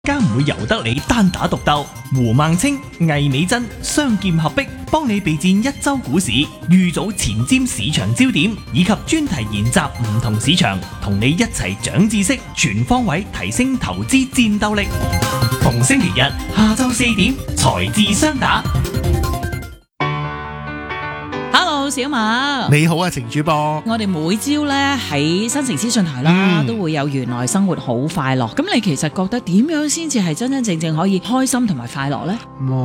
家唔會由得你單打獨鬥，胡孟青、魏美珍雙劍合璧，幫你備戰一周股市，預早前瞻市場焦點，以及專題研習唔同市場，同你一齊長知識，全方位提升投資戰鬥力。逢星期日下晝4點，財智雙打。 小馬你好啊，程主播。 我哋每朝咧喺新城資訊台啦，都會有原來生活好快樂。咁你其實覺得點樣先至係真真正正可以開心同埋快樂呢？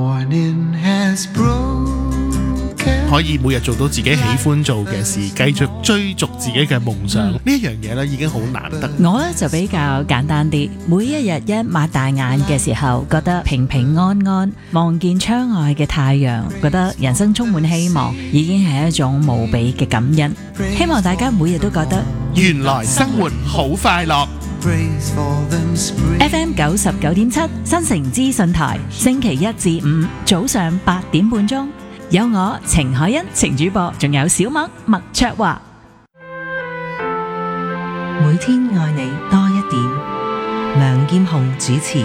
可以每日做到自己喜歡做嘅事，繼續追逐自己嘅夢想，呢一樣嘢咧已經好難得。 我咧就比較簡單啲，每一日一擘大眼嘅時候，覺得平平安安，望見窗外嘅太陽，覺得人生充滿希望，已經係一種無比嘅感恩。希望大家每日都覺得原來生活好快樂。 FM 99.7新城資訊台，星期一至五早上8點半鐘。有我程海欣程主播，仲有小麥麥卓華。 每天愛你多一點，梁劍雄主持。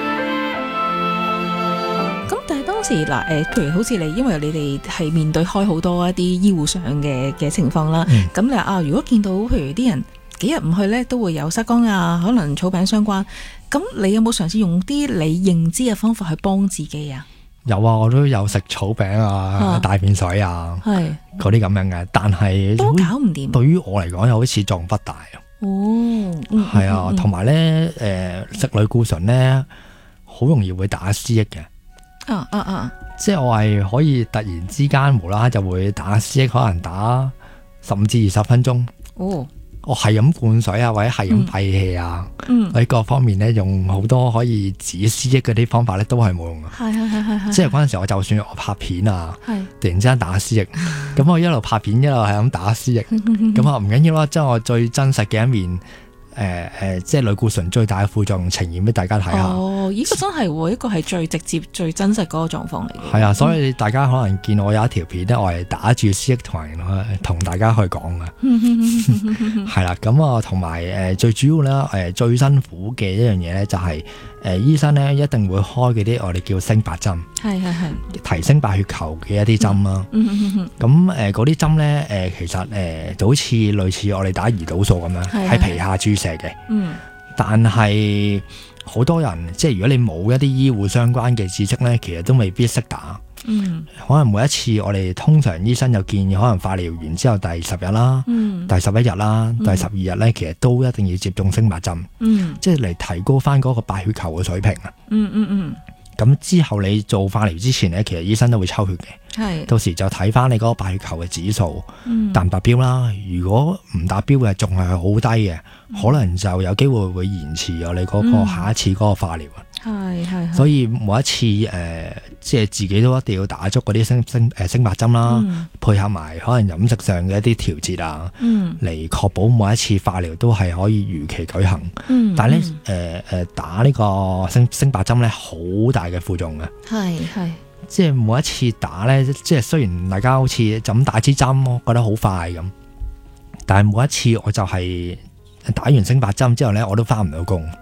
咁但係當時嗱譬如好似你，因為你哋係面對開好多一啲醫護上嘅情況啦，咁你話如果見到譬如啲人幾日唔去呢，都會有塞肛啊，可能草餅相關。咁你有冇嘗試用啲你認知嘅方法去幫自己啊？ 有啊，我都有食草餅啊、大便水啊，嗰啲咁樣嘅，但係都搞唔掂。對於我嚟講，又好似作用不大。係啊，同埋咧，食類固醇咧，好容易會打思噎嘅。即係我係可以突然之間無啦啦就會打思噎，可能打15至20分鐘。我係咁灌水啊，或者係咁閉氣啊，喺各方面咧用好多可以止思噎嗰啲方法咧，都係冇用嘅。即係嗰陣時，我就算我拍片啊，突然之間打思噎，咁我一路拍片一路係咁打思噎，咁啊唔緊要啦，將我最真實嘅一面。即係類固醇最大嘅副作用呈現俾大家睇下。 呢個真係喎，一個係最直接、最真實嗰個狀況嚟嘅。 係啊，所以大家可能見我有一條片咧，我係打住思噎同大家去講嘅。係啦，咁啊，同埋最主要咧，最辛苦嘅一樣嘢咧，就係醫生咧一定會開嗰啲我哋叫升白針，提升白血球嘅一啲針啦。咁嗰啲針咧，其實就好似類似我哋打胰島素咁樣，喺皮下注射嘅。但係好多人即係如果你冇一啲醫護相關嘅知識咧，其實都未必識打。可能每一次我哋通常醫生就建議，可能化療完之後第10日啦，第11日啦，第12日咧，其實都一定要接種升白針，即係嚟提高翻嗰個白血球嘅水平啊。咁之後你做化療之前咧，其實醫生都會抽血嘅，到時就睇翻你嗰個白血球嘅指數達唔達標啦。如果唔達標嘅，仲係好低嘅，可能就有機會會延遲咗你嗰個下一次嗰個化療啊。所以每一次即係自己都一定要打足嗰啲升白針啦，配合埋可能飲食上嘅一啲調節啊，嚟確保每一次化療都係可以如期舉行。但係咧打呢個升白針咧，好大嘅副作用嘅。即係每一次打咧，即係雖然大家好似就咁打支針，我覺得好快咁，但係每一次我就係打完升白針之後咧，我都返唔到工。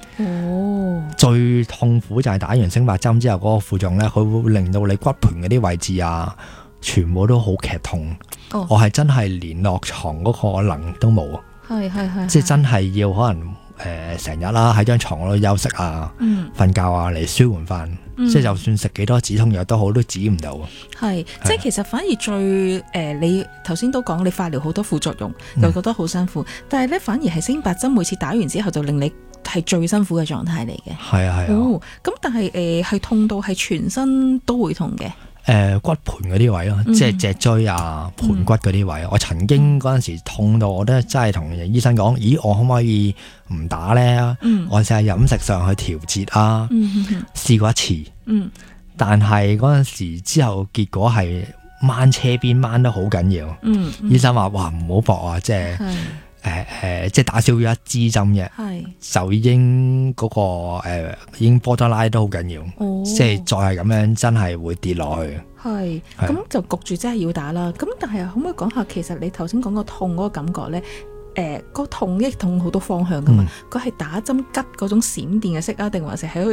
最痛苦就係打完升白針之後嗰個副作用咧，佢會令到你骨盤嗰啲位置啊，全部都好劇痛。我係真係連落床嗰個能都冇。即係真係要可能成日啦喺張床嗰度休息啊，瞓覺啊嚟舒緩翻。即係就算食幾多止痛藥都好，都止唔到。 即係其實反而最你頭先都講你化療好多副作用，又覺得好辛苦。但係咧反而係升白針每次打完之後就令你係最辛苦嘅狀態嚟嘅。係啊。咁但係係痛到係全身都會痛嘅。 骨盤嗰啲位咯，即係脊椎啊、盤骨嗰啲位。我曾經嗰陣時痛到我都真係同醫生講，咦，我可唔可以唔打咧？我試下飲食上去調節啊。試過一次，但係嗰陣時之後結果係掹車邊掹得好緊要。醫生話：哇，唔好搏啊！即係即係打少咗一支針嘅，就已經嗰個已經borderline都好緊要。即係再係咁樣，真係會跌落去。咁就焗住真係要打啦。咁但係可唔可以講下，其實你頭先講個痛嗰個感覺咧， 個痛好多方向噶嘛，佢係打針吉嗰種閃電嘅色啊，定還是喺